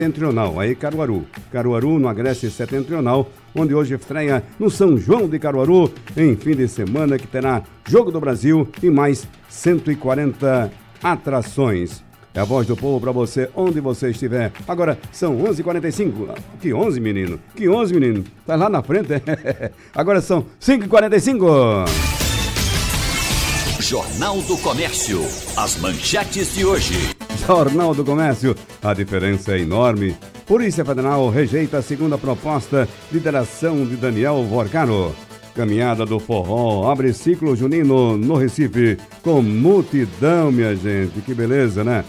Setentrional, aí Caruaru no Agreste Setentrional, onde hoje estreia no São João de Caruaru, em fim de semana que terá Jogo do Brasil e mais 140 atrações. É a voz do povo para você, onde você estiver. Agora são 11h45. Que 11, menino? Que 11, menino? Tá lá na frente, Agora são 5h45. Jornal do Comércio. As manchetes de hoje. Jornal do Comércio. A diferença é enorme. Polícia Federal rejeita a segunda proposta de lideração de Daniel Vorcaro. Caminhada do Forró abre ciclo junino no Recife com multidão, minha gente. Que beleza, né?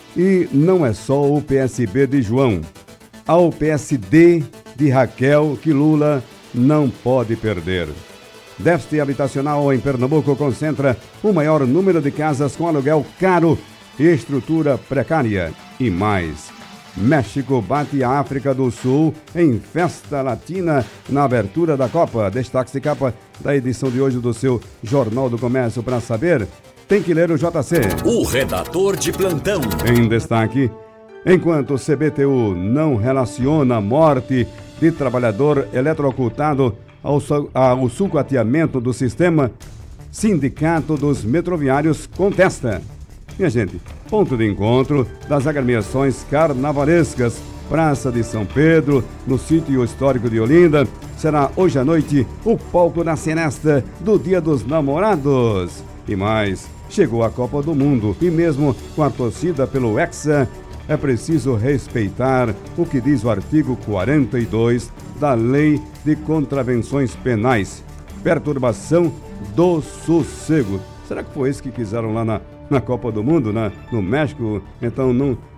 E não é só o PSB de João. Há o PSD de Raquel que Lula não pode perder. Déficit habitacional em Pernambuco concentra o maior número de casas com aluguel caro e estrutura precária. E mais, México bate a África do Sul em festa latina na abertura da Copa. Destaque de capa da edição de hoje do seu Jornal do Comércio. Para saber, tem que ler o JC. O redator de plantão. Em destaque, enquanto o CBTU não relaciona a morte de trabalhador eletrocutado ao sucateamento do sistema, Sindicato dos Metroviários contesta. Minha gente, ponto de encontro das agremiações carnavalescas. Praça de São Pedro, no sítio histórico de Olinda, será hoje à noite o palco da Seresta do Dia dos Namorados. E mais, chegou a Copa do Mundo e mesmo com a torcida pelo Hexa, é preciso respeitar o que diz o artigo 42 da Lei de Contravenções Penais. Perturbação do sossego. Será que foi isso que quiseram lá na Copa do Mundo, no México? Então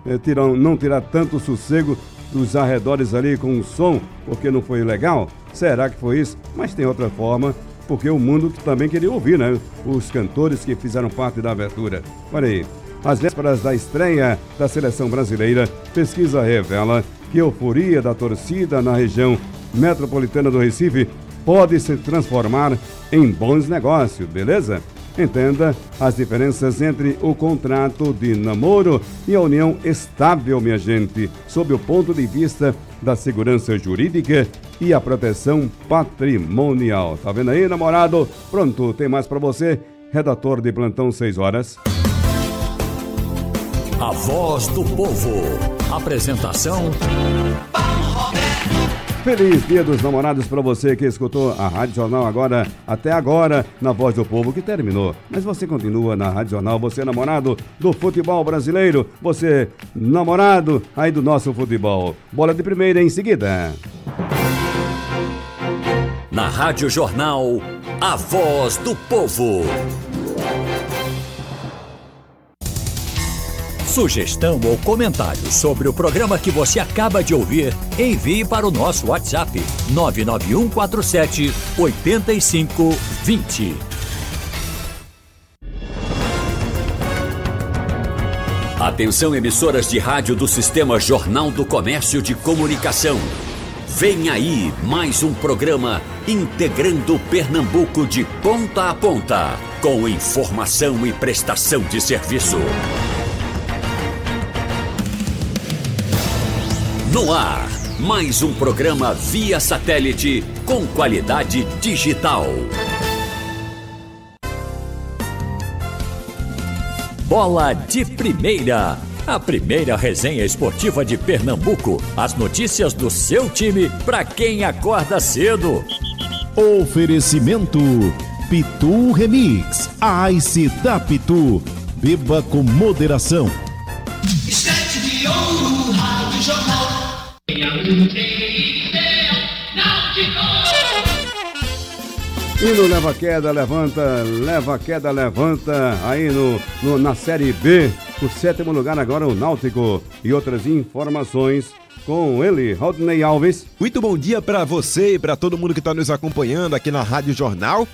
não tirar tanto sossego dos arredores ali com o som, porque não foi legal? Será que foi isso? Mas tem outra forma, porque o mundo também queria ouvir, né? Os cantores que fizeram parte da abertura. Olha aí, às vésperas da estreia da seleção brasileira, pesquisa revela que a euforia da torcida na região metropolitana do Recife pode se transformar em bons negócios, beleza? Entenda as diferenças entre o contrato de namoro e a união estável, minha gente, sob o ponto de vista da segurança jurídica e a proteção patrimonial. Tá vendo aí, namorado? Pronto, tem mais pra você. Redator de plantão, 6 horas. A voz do povo. Apresentação Paulo Roberto. Feliz Dia dos Namorados para você que escutou a Rádio Jornal até agora, na Voz do Povo, que terminou. Mas você continua na Rádio Jornal, você é namorado do futebol brasileiro, você namorado aí do nosso futebol. Bola de primeira em seguida. Na Rádio Jornal, a Voz do Povo. Sugestão ou comentário sobre o programa que você acaba de ouvir, envie para o nosso WhatsApp 99147-8520. Atenção, emissoras de rádio do Sistema Jornal do Comércio de Comunicação. Vem aí mais um programa integrando Pernambuco de ponta a ponta, com informação e prestação de serviço. No ar, mais um programa via satélite com qualidade digital. Bola de Primeira, a primeira resenha esportiva de Pernambuco. As notícias do seu time para quem acorda cedo. Oferecimento Pitu Remix, a Ice da Pitu. Beba com moderação. Estante de ouro, Rádio Jornal. E no Leva Queda, levanta, aí na Série B, o 7º lugar agora o Náutico. E outras informações com ele, Rodney Alves. Muito bom dia para você e para todo mundo que está nos acompanhando aqui na Rádio Jornal.